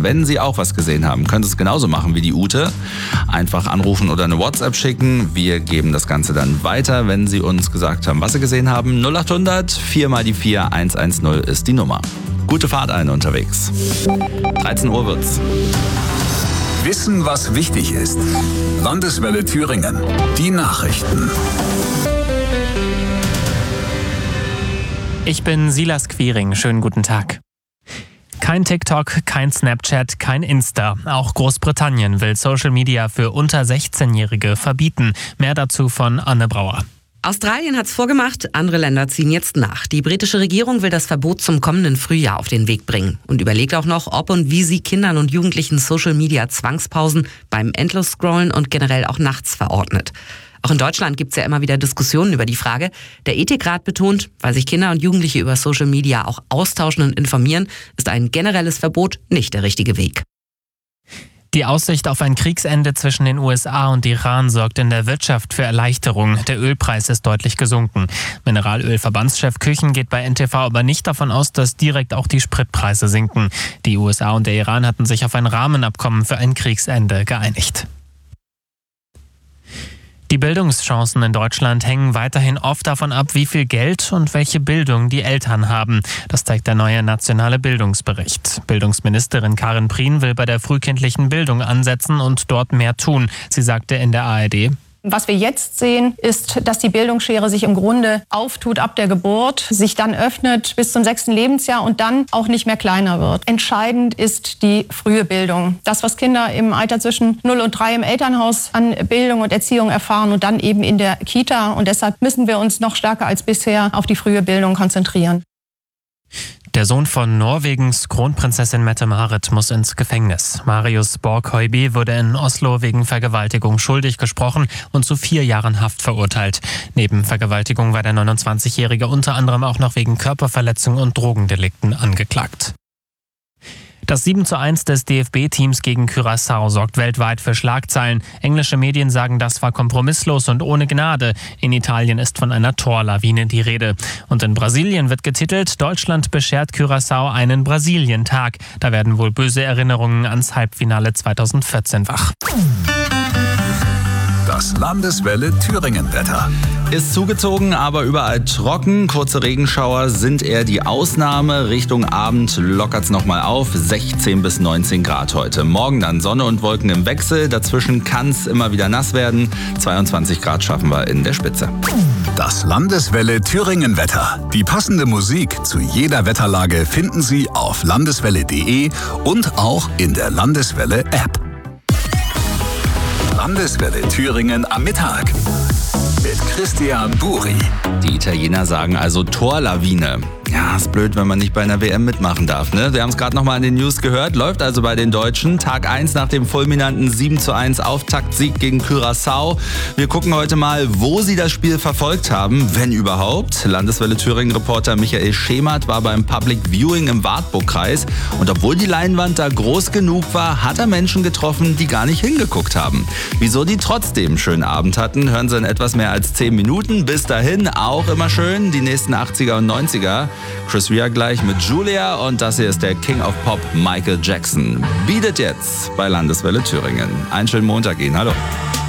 Wenn Sie auch was gesehen haben, können Sie es genauso machen wie die Ute. Einfach anrufen oder eine WhatsApp schicken. Wir geben das Ganze dann weiter, wenn Sie uns gesagt haben, was Sie gesehen haben. 0800 4 mal die 4 110 ist die Nummer. Gute Fahrt allen unterwegs. 13 Uhr wird's. Wissen, was wichtig ist. Landeswelle Thüringen. Die Nachrichten. Ich bin Silas Quiring. Schönen guten Tag. Kein TikTok, kein Snapchat, kein Insta. Auch Großbritannien will Social Media für unter 16-Jährige verbieten. Mehr dazu von Anne Brauer. Australien hat's vorgemacht, andere Länder ziehen jetzt nach. Die britische Regierung will das Verbot zum kommenden Frühjahr auf den Weg bringen und überlegt auch noch, ob und wie sie Kindern und Jugendlichen Social-Media-Zwangspausen beim Endlos-Scrollen und generell auch nachts verordnet. Auch in Deutschland gibt's ja immer wieder Diskussionen über die Frage. Der Ethikrat betont, weil sich Kinder und Jugendliche über Social Media auch austauschen und informieren, ist ein generelles Verbot nicht der richtige Weg. Die Aussicht auf ein Kriegsende zwischen den USA und Iran sorgt in der Wirtschaft für Erleichterung. Der Ölpreis ist deutlich gesunken. Mineralölverbandschef Küchen geht bei NTV aber nicht davon aus, dass direkt auch die Spritpreise sinken. Die USA und der Iran hatten sich auf ein Rahmenabkommen für ein Kriegsende geeinigt. Die Bildungschancen in Deutschland hängen weiterhin oft davon ab, wie viel Geld und welche Bildung die Eltern haben. Das zeigt der neue nationale Bildungsbericht. Bildungsministerin Karin Prien will bei der frühkindlichen Bildung ansetzen und dort mehr tun. Sie sagte in der ARD: Was wir jetzt sehen, ist, dass die Bildungsschere sich im Grunde auftut ab der Geburt, sich dann öffnet bis zum 6. Lebensjahr und dann auch nicht mehr kleiner wird. Entscheidend ist die frühe Bildung. Das, was Kinder im Alter zwischen 0 und 3 im Elternhaus an Bildung und Erziehung erfahren und dann eben in der Kita. Und deshalb müssen wir uns noch stärker als bisher auf die frühe Bildung konzentrieren. Der Sohn von Norwegens Kronprinzessin Mette-Marit muss ins Gefängnis. Marius Borg-Høiby wurde in Oslo wegen Vergewaltigung schuldig gesprochen und zu 4 Jahren Haft verurteilt. Neben Vergewaltigung war der 29-Jährige unter anderem auch noch wegen Körperverletzung und Drogendelikten angeklagt. Das 7:1 des DFB-Teams gegen Curaçao sorgt weltweit für Schlagzeilen. Englische Medien sagen, das war kompromisslos und ohne Gnade. In Italien ist von einer Torlawine die Rede. Und in Brasilien wird getitelt, Deutschland beschert Curaçao einen Brasilientag. Da werden wohl böse Erinnerungen ans Halbfinale 2014 wach. Das Landeswelle Thüringen-Wetter. Ist zugezogen, aber überall trocken. Kurze Regenschauer sind eher die Ausnahme. Richtung Abend lockert's nochmal auf. 16 bis 19 Grad heute. Morgen dann Sonne und Wolken im Wechsel. Dazwischen kann's immer wieder nass werden. 22 Grad schaffen wir in der Spitze. Das Landeswelle Thüringen-Wetter. Die passende Musik zu jeder Wetterlage finden Sie auf landeswelle.de und auch in der Landeswelle-App. Landeswelle Thüringen am Mittag mit Christian Buri. Die Italiener sagen also Torlawine. Ja, ist blöd, wenn man nicht bei einer WM mitmachen darf, ne? Wir haben es gerade nochmal in den News gehört. Läuft also bei den Deutschen. Tag 1 nach dem fulminanten 7:1 Auftaktsieg gegen Curaçao. Wir gucken heute mal, wo sie das Spiel verfolgt haben, wenn überhaupt. Landeswelle Thüringen-Reporter Michael Schemert war beim Public Viewing im Wartburgkreis. Und obwohl die Leinwand da groß genug war, hat er Menschen getroffen, die gar nicht hingeguckt haben. Wieso die trotzdem einen schönen Abend hatten, hören Sie in etwas mehr als 10 Minuten. Bis dahin auch immer schön die nächsten 80er und 90er. Chris Rea gleich mit Julia und das hier ist der King of Pop Michael Jackson. Bietet jetzt bei Landeswelle Thüringen. Einen schönen Montag Ihnen. Hallo.